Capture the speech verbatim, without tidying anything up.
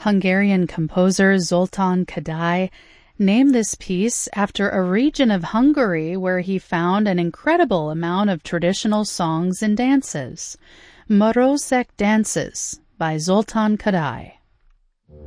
Hungarian composer Zoltán Kodály named this piece after a region of Hungary where he found an incredible amount of traditional songs and dances. Marosek Dances by Zoltán Kodály.